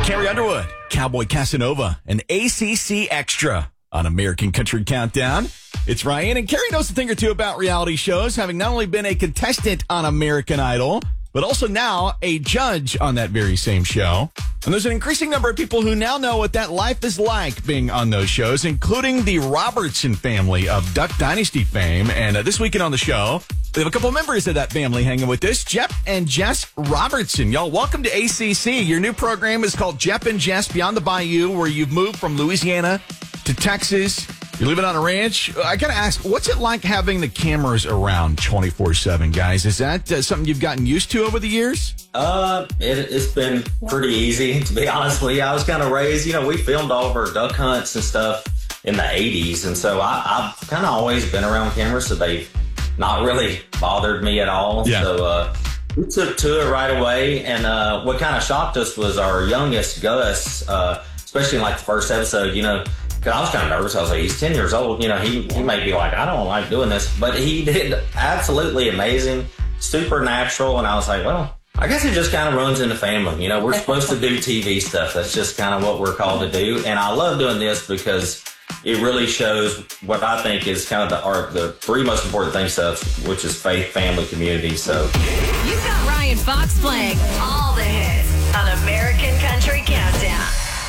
Carrie Underwood, Cowboy Casanova, and ACC Extra on American Country Countdown. It's Ryan, and Carrie knows a thing or two about reality shows, having not only been a contestant on American Idol, but also now a judge on that very same show. And there's an increasing number of people who now know what that life is like being on those shows, including the Robertson family of Duck Dynasty fame. And this weekend on the show, we have a couple of members of that family hanging with us, Jeff and Jess Robertson. Y'all, welcome to ACC. Your new program is called Jeff and Jess Beyond the Bayou, where you've moved from Louisiana to Texas. You're living on a ranch. I got to ask, what's it like having the cameras around 24/7, guys? Is that something you've gotten used to over the years? It's been pretty easy, to be honest with you. I was kind of raised, we filmed all of our duck hunts and stuff in the 80s. And so I've kind of always been around cameras, so they've not really bothered me at all. Yeah. So we took to it right away. And what kind of shocked us was our youngest, Gus, especially in like the first episode, because I was kind of nervous. I was like, he's 10 years old. He may be like, I don't like doing this. But he did absolutely amazing, supernatural. And I was like, well, I guess it just kind of runs in the family. We're supposed to do TV stuff. That's just kind of what we're called to do. And I love doing this because it really shows what I think is kind of the three most important things to us, which is faith, family, community. So you've got Ryan Fox playing all the hits on American Country Countdown.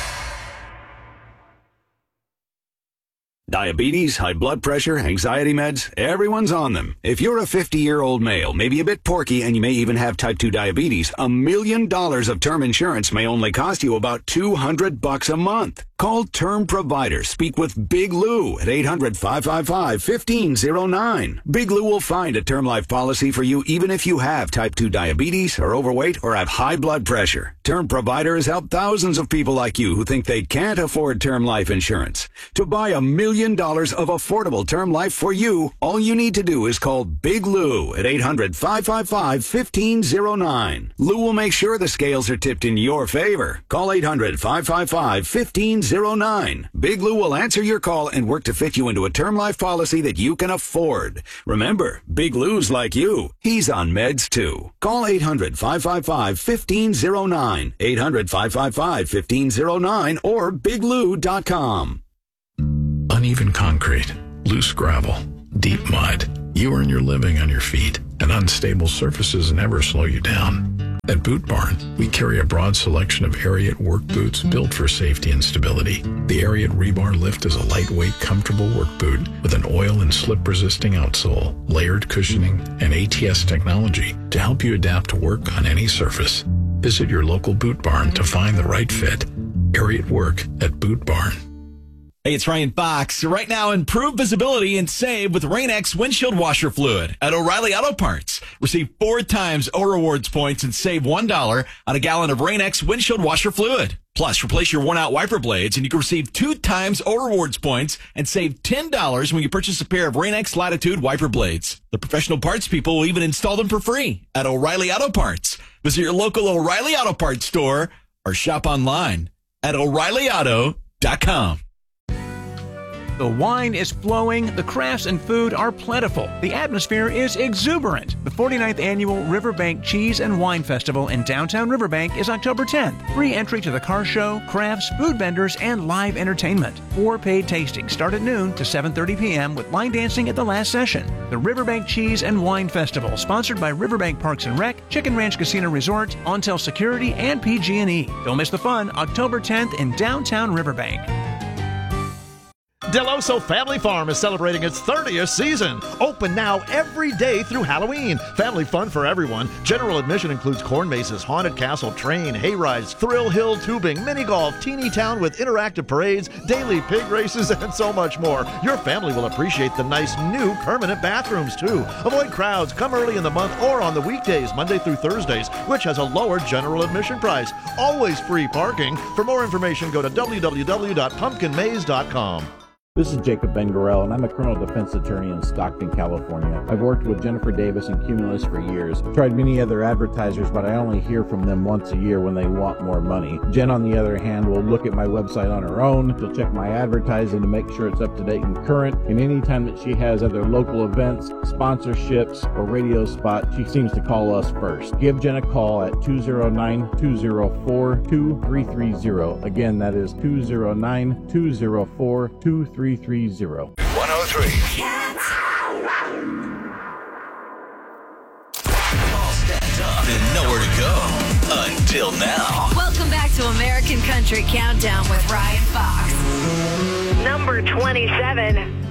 Diabetes, high blood pressure, anxiety meds, everyone's on them. If you're a 50-year-old male, maybe a bit porky, and you may even have type 2 diabetes, $1 million of term insurance may only cost you about $200 a month. Call Term Provider. Speak with Big Lou at 800-555-1509. Big Lou will find a term life policy for you even if you have type 2 diabetes, are overweight, or have high blood pressure. Term Provider has helped thousands of people like you who think they can't afford term life insurance. To buy $1 million of affordable term life for you, all you need to do is call Big Lou at 800-555-1509. Lou will make sure the scales are tipped in your favor. Call 800-555-1509. Big Lou will answer your call and work to fit you into a term life policy that you can afford. Remember, Big Lou's like you. He's on meds too. Call 800-555-1509. 800-555-1509 or biglou.com. Uneven concrete, loose gravel, deep mud. You earn your living on your feet, and unstable surfaces never slow you down. At Boot Barn, we carry a broad selection of Ariat work boots built for safety and stability. The Ariat Rebar Lift is a lightweight, comfortable work boot with an oil and slip-resisting outsole, layered cushioning, and ATS technology to help you adapt to work on any surface. Visit your local Boot Barn to find the right fit. Ariat Work at Boot Barn. Hey, it's Ryan Fox. Right now, improve visibility and save with Rain-X windshield washer fluid at O'Reilly Auto Parts. Receive 4 times O Rewards points and save $1 on a gallon of Rain-X windshield washer fluid. Plus, replace your worn-out wiper blades, and you can receive 2 times O Rewards points and save $10 when you purchase a pair of Rain-X Latitude wiper blades. The professional parts people will even install them for free at O'Reilly Auto Parts. Visit your local O'Reilly Auto Parts store or shop online at O'ReillyAuto.com. The wine is flowing, the crafts and food are plentiful, the atmosphere is exuberant. The 49th Annual Riverbank Cheese and Wine Festival in downtown Riverbank is October 10th. Free entry to the car show, crafts, food vendors, and live entertainment. 4 paid tastings start at noon to 7:30 p.m. with line dancing at the last session. The Riverbank Cheese and Wine Festival, sponsored by Riverbank Parks and Rec, Chicken Ranch Casino Resort, Ontel Security, and PG&E. Don't miss the fun, October 10th in downtown Riverbank. Deloso Family Farm is celebrating its 30th season. Open now every day through Halloween. Family fun for everyone. General admission includes corn mazes, haunted castle, train, hay rides, thrill hill tubing, mini golf, teeny town with interactive parades, daily pig races, and so much more. Your family will appreciate the nice new permanent bathrooms too. Avoid crowds. Come early in the month or on the weekdays, Monday through Thursdays, which has a lower general admission price. Always free parking. For more information, go to www.pumpkinmaze.com. This is Jacob Ben-Gorel, and I'm a criminal defense attorney in Stockton, California. I've worked with Jennifer Davis and Cumulus for years. I've tried many other advertisers, but I only hear from them once a year when they want more money. Jen, on the other hand, will look at my website on her own. She'll check my advertising to make sure it's up to date and current. And anytime that she has other local events, sponsorships, or radio spots, she seems to call us first. Give Jen a call at 209-204-2330. Again, that is 209-204-2330. 103. All stand up and nowhere to go until now. Welcome back to American Country Countdown with Ryan Fox. Number 27.